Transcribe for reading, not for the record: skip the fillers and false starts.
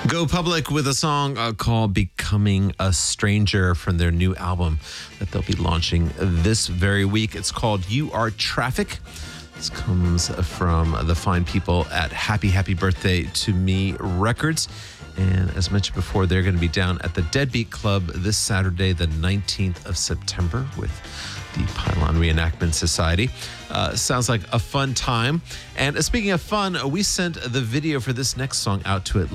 Go Public with a song called Becoming a Stranger from their new album that they'll be launching this very week. It's called You Are Traffic. This comes from the fine people at Happy Happy Birthday to Me Records. And as mentioned before, they're going to be down at the Deadbeat Club this Saturday, the 19th of September, with the Pylon Reenactment Society. Sounds like a fun time. And speaking of fun, we sent the video for this next song out to at